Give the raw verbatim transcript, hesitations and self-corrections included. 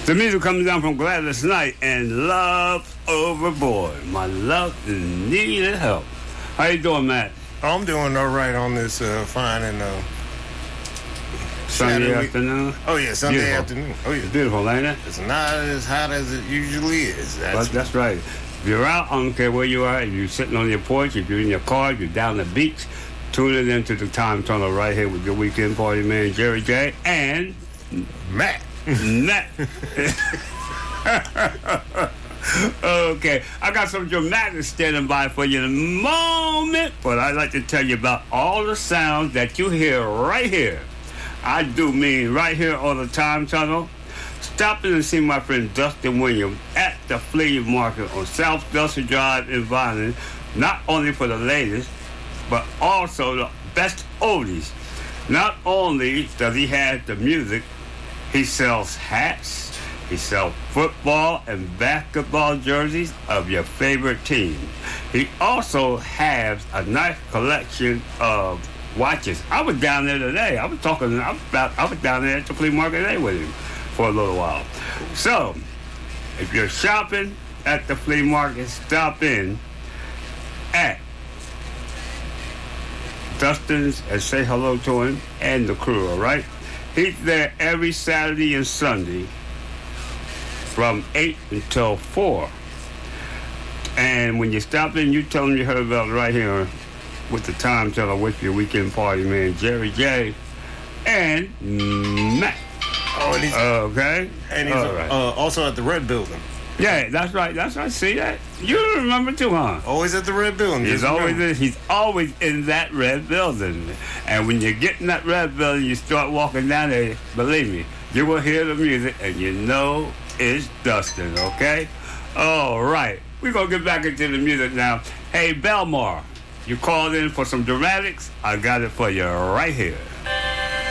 The music comes down from Gladys Knight and Love Overboard. My love needed help. How you doing, Matt? I'm doing all right on this uh, fine and uh, Sunday Saturday. afternoon? Oh, yeah, Sunday Beautiful. afternoon. Oh, yeah. It's beautiful, ain't it? It's not as hot as it usually is. That's, That's, that's right. If you're out, I don't care where you are, if you're sitting on your porch, if you're in your car, if you're down the beach, tune it into the Time Tunnel right here with your weekend party man, Jerry J. and Matt. Matt. Okay, I got some dramatics standing by for you in a moment, but I'd like to tell you about all the sounds that you hear right here. I do mean right here on the Time Tunnel. Stop in and see my friend Dustin Williams at the flea market on South Dustin Drive in Violin, not only for the latest, but also the best oldies. Not only does he have the music, he sells hats, he sells football and basketball jerseys of your favorite team. He also has a nice collection of watches. I was down there today. I was talking, I was, about, I was down there at the flea market today with him for a little while. So, if you're shopping at the flea market, stop in at Dustin's and say hello to him and the crew, all right? He's there every Saturday and Sunday from eight until four. And when you stop in, you tell him you heard about it right here with the Time Teller with your weekend party man, Jerry J. and Matt. Oh, and he's, Okay? and he's all right. uh, also at the Red Building. Yeah, that's right. That's right. See that? You remember too, huh? Always at the Red Building. He's Just always remember. in, he's always in that red building. And when you get in that red building, you start walking down there, believe me, you will hear the music and you know it's Dustin, okay? All right. We're going to get back into the music now. Hey, Belmar, you called in for some dramatics? I got it for you right here.